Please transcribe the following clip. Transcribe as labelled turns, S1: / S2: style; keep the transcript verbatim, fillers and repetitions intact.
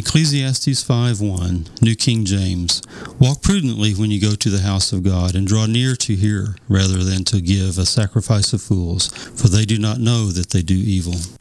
S1: Ecclesiastes five one, New King James. Walk prudently when you go to the house of God, and draw near to hear, rather than to give a sacrifice of fools, for they do not know that they do evil.